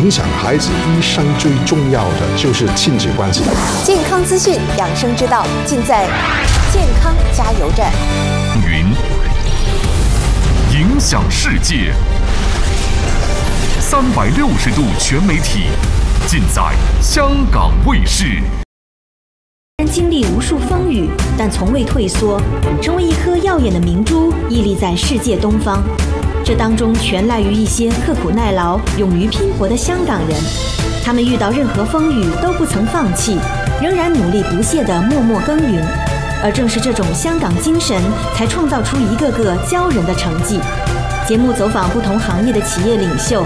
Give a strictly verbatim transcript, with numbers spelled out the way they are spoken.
影响孩子一生最重要的就是亲子关系。 健康资讯、养生之道，尽在健康加油站。 云影响世界，三百六十度全媒体，尽在香港卫视。 经历无数风雨，但从未退缩，成为一颗耀眼的明珠，屹立在世界东方。这当中全赖于一些刻苦耐劳、勇于拼搏的香港人。他们遇到任何风雨都不曾放弃，仍然努力不懈地默默耕耘。而正是这种香港精神，才创造出一个个骄人的成绩。节目走访不同行业的企业领袖，